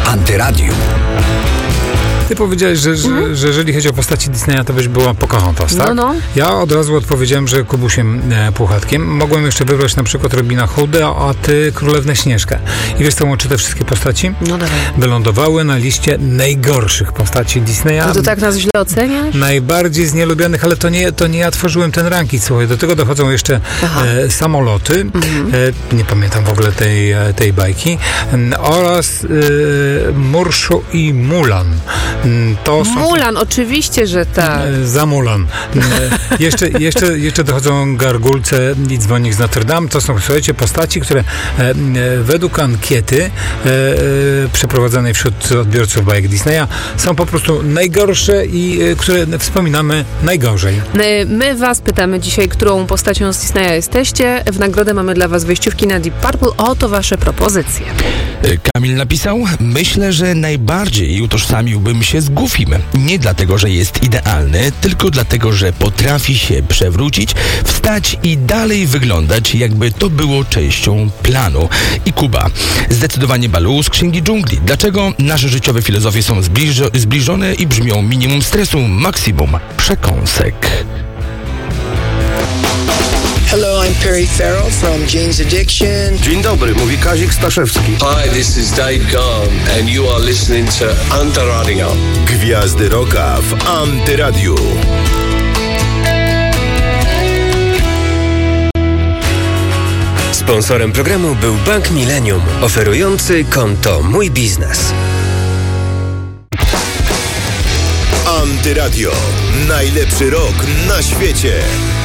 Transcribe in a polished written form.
Antyradiu. Ty powiedziałeś, że jeżeli chodzi o postaci Disneya, to byś była Pocahontas, tak? No. Ja od razu odpowiedziałem, że Kubusiem Puchatkiem. Mogłem jeszcze wybrać na przykład Robina Hooda, a ty Królewnę Śnieżkę. I wiesz co łączy te wszystkie postaci? No dawaj. Wylądowały na liście najgorszych postaci Disneya. No to tak nas źle oceniasz? Najbardziej znielubianych, ale to nie ja tworzyłem ten ranking, słuchaj. Do tego dochodzą jeszcze samoloty. Nie pamiętam w ogóle tej bajki. Oraz Murszu i Mulan. Mulan, oczywiście, że tak. Za Mulan. Jeszcze dochodzą Gargulce i Dzwonik z Notre Dame. To są, słuchajcie, postaci, które według ankiety przeprowadzonej wśród odbiorców bajek Disneya są po prostu najgorsze i które wspominamy najgorzej. My was pytamy dzisiaj, którą postacią z Disneya jesteście. W nagrodę mamy dla was wejściówki na Deep Purple. Oto wasze propozycje. Kamil napisał: myślę, że najbardziej utożsamiłbym się z Goofim. Nie dlatego, że jest idealny, tylko dlatego, że potrafi się przewrócić, wstać i dalej wyglądać, jakby to było częścią planu. I Kuba: zdecydowanie Baloo z Księgi Dżungli. Dlaczego nasze życiowe filozofie są zbliżone i brzmią: minimum stresu, maksimum przekąsek. Hello, I'm Perry Farrell from Jane's Addiction. Dzień dobry, mówi Kazik Staszewski. Hi, this is Dave Gahan and you are listening to Antyradio. Gwiazdy Rocka w Antyradiu. Sponsorem programu był Bank Millennium, oferujący konto Mój Biznes. Antyradio. Najlepszy rok na świecie.